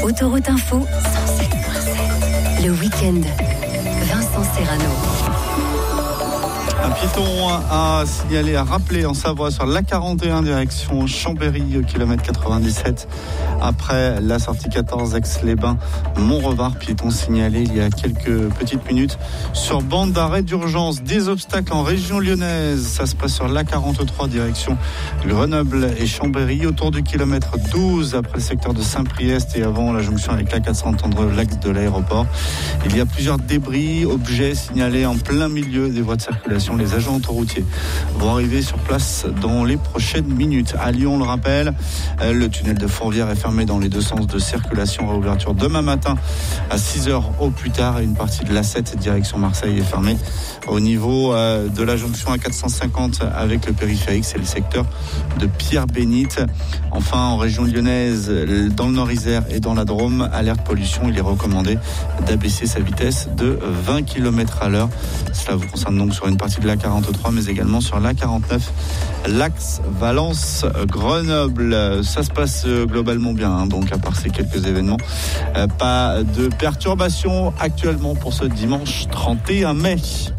Autoroute Info, 107.7. Le week-end, Vincent Serrano. Un piéton à signaler, à rappeler en Savoie sur l'A41 direction Chambéry, kilomètre 97. Après la sortie 14 Aix-les-Bains, Mont-Revard, piéton signalé il y a quelques petites minutes sur bande d'arrêt d'urgence. Des obstacles en région lyonnaise, ça se passe sur l'A43 direction Grenoble et Chambéry, autour du kilomètre 12 après le secteur de Saint-Priest et avant la jonction avec l'A400 entre l'axe de l'aéroport. Il y a plusieurs débris, objets signalés en plein milieu des voies de circulation. Les agents autoroutiers vont arriver sur place dans les prochaines minutes. À Lyon, on le rappelle, le tunnel de Fourvière est fermé dans les deux sens de circulation. Réouverture demain matin à 6h au plus tard. Et une partie de l'A7 direction Marseille est fermée au niveau de la jonction A450 avec le périphérique. C'est le secteur de Pierre-Bénite. Enfin, en région lyonnaise, dans le Nord-Isère et dans la Drôme, alerte pollution. Il est recommandé d'abaisser sa vitesse de 20 km/h. Cela vous concerne donc sur une partie de l'A43, mais également sur l'A49, l'axe Valence-Grenoble. Ça se passe globalement bien, donc à part ces quelques événements, pas de perturbations actuellement pour ce dimanche 31 mai.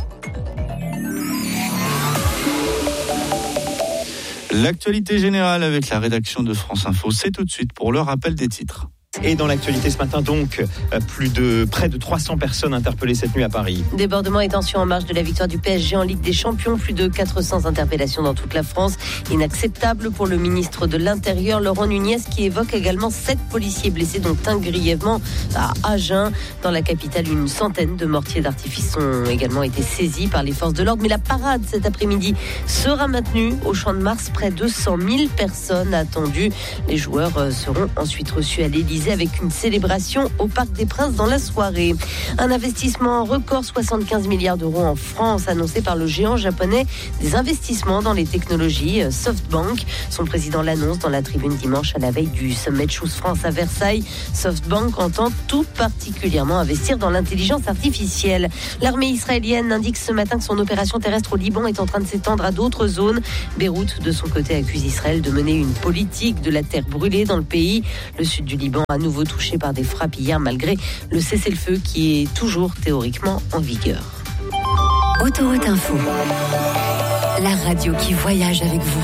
L'actualité générale avec la rédaction de France Info, c'est tout de suite pour le rappel des titres. Et dans l'actualité ce matin, donc, près de 300 personnes interpellées cette nuit à Paris. Débordements et tensions en marge de la victoire du PSG en Ligue des Champions. Plus de 400 interpellations dans toute la France. Inacceptable pour le ministre de l'Intérieur, Laurent Nunez, qui évoque également 7 policiers blessés, dont un grièvement à Agen. Dans la capitale, une centaine de mortiers d'artifice ont également été saisis par les forces de l'ordre. Mais la parade cet après-midi sera maintenue au Champ de Mars. Près de 100 000 personnes attendues. Les joueurs seront ensuite reçus à l'Élysée avec une célébration au Parc des Princes dans la soirée. Un investissement record, 75 milliards d'euros en France, annoncé par le géant japonais des investissements dans les technologies, SoftBank. Son président l'annonce dans la tribune dimanche à la veille du sommet Choose France à Versailles. SoftBank entend tout particulièrement investir dans l'intelligence artificielle. L'armée israélienne indique ce matin que son opération terrestre au Liban est en train de s'étendre à d'autres zones. Beyrouth, de son côté, accuse Israël de mener une politique de la terre brûlée dans le pays. Le sud du Liban à nouveau touché par des frappes hier malgré le cessez-le-feu qui est toujours théoriquement en vigueur. Autoroute Info, la radio qui voyage avec vous.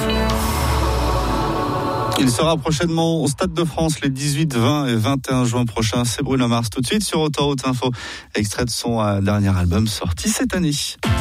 Il sera prochainement au Stade de France les 18, 20 et 21 juin prochains. C'est Bruno Mars tout de suite sur Autoroute Info, extrait de son dernier album sorti cette année.